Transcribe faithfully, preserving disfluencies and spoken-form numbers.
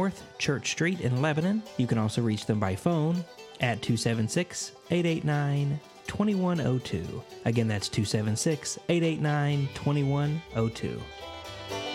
North Church Street in Lebanon. You can also reach them by phone at two seven six, eight eight nine, two one zero two. Again, that's two seven six, eight eight nine, two one zero two.